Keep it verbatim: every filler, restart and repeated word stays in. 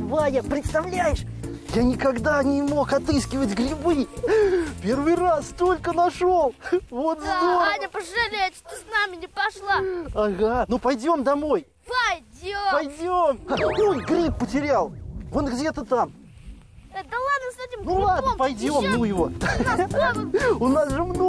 Ваня, представляешь? Я никогда не мог отыскивать грибы. Первый раз столько нашел. Вот да, здорово. Аня пожалеет, что с нами не пошла. Ага, ну пойдем домой. Пойдем. Пойдем. Ой, гриб потерял. Вон где-то там. Да ладно с этим Ну грибом. ладно, пойдем, Еще ну его. у нас дома У нас же много.